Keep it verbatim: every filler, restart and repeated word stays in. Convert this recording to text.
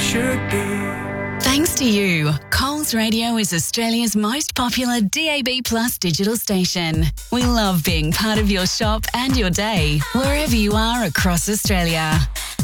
should be. Thanks to you, Coles Radio is Australia's most popular D A B Plus digital station. We love being part of your shop and your day, wherever you are across Australia.